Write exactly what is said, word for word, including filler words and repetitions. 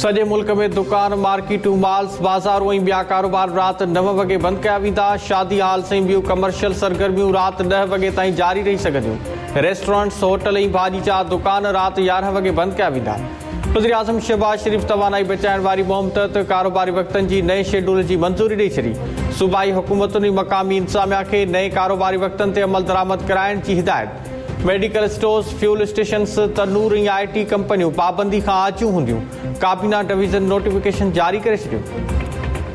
सॼे मुल्क में दुकान, मार्केटूं, मॉल्स, बाज़ारूं ऐं ॿिया कारोबार राति नव वॻे बंदि कया वेंदा। शादी हॉल्स ऐं ॿियूं कमर्शियल सरगर्मियूं राति ॾह वॻे ताईं जारी रही सघंदियूं। रेस्टोरेंट्स, होटल ऐं भाॼीचा दुकान राति यारहं वॻे बंदि कया वेंदा। वज़ीर आज़म शहबाज शरीफ़ तवानाई बचाइण वारी मुहिम तहत कारोबारी वक़्तनि जी नए शेड्यूल जी मंज़ूरी ॾेई छॾी। सूबाई हुकूमतुनि ऐं मक़ामी इंतिज़ामिया खे नए कारोबारी वक़्तनि ते अमल दरामद कराइण जी हिदायत। Medical stores, fuel stations, Tanur ऐं आई टी कंपनियूं पाबंदी खां आजियूं हूंदियूं। काबीना डिवीज़न नोटिफिकेशन जारी करे छॾियो।